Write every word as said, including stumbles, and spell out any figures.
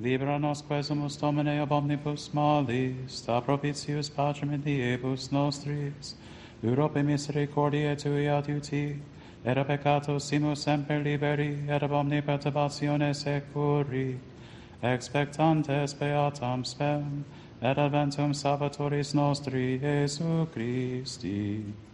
Libera nos quesumus Domine ab omnibus malis, sta propitius pacem in diebus nostris, Europe misericordiae tui adiuti, et a peccatos simus semper liberi, et ab omni perturbatione securi, expectantes beatam spem, et adventum Salvatoris nostri, Iesu Christi.